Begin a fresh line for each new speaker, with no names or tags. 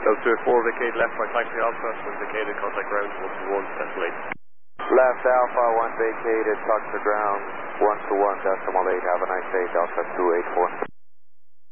Delta 4 vacate left by taxi Alpha, vacated contact ground 121.8.
Left Alpha 1 vacated, talk to ground 121.8. Have a nice day, Delta 284.